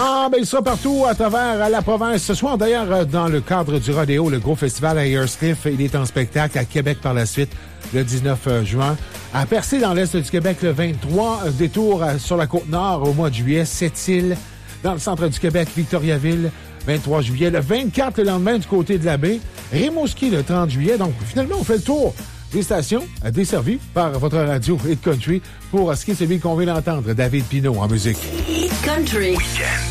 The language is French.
Ah, ben il sera partout à travers la province. Ce soir, d'ailleurs, dans le cadre du rodéo, le gros festival à Ayer's-Cliff, il est en spectacle à Québec par la suite, le 19 juin. À Percé, dans l'est du Québec, le 23. Détour sur la Côte-Nord au mois de juillet. Sept-Îles, dans le centre du Québec, Victoriaville, 23 juillet. Le 24, le lendemain, du côté de la baie. Rimouski, le 30 juillet. Donc, finalement, on fait le tour des stations desservies par votre radio Hit Country pour ce qui est celui qu'on vient d'entendre, David Pinault en musique. Hit Country. Weekend.